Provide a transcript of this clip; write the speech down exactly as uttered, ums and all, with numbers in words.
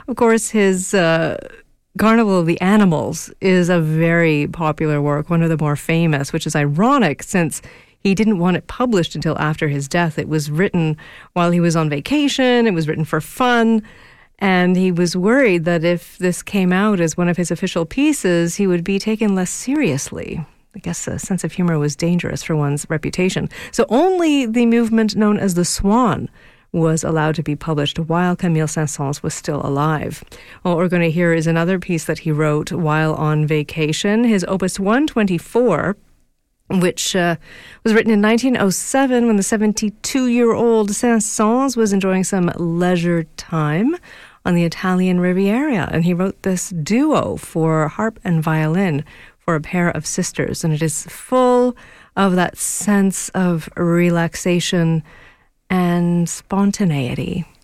Of course, his uh, Carnival of the Animals is a very popular work, one of the more famous, which is ironic since he didn't want it published until after his death. It was written while he was on vacation. It was written for fun. And he was worried that if this came out as one of his official pieces, he would be taken less seriously. I guess a sense of humor was dangerous for one's reputation. So only the movement known as the Swan was allowed to be published while Camille Saint-Saëns was still alive. What we're going to hear is another piece that he wrote while on vacation, his Opus one twenty-four, which uh, was written in nineteen oh seven when the seventy-two-year-old Saint-Saëns was enjoying some leisure time on the Italian Riviera. And he wrote this duo for harp and violin for a pair of sisters. And it is full of that sense of relaxation and spontaneity.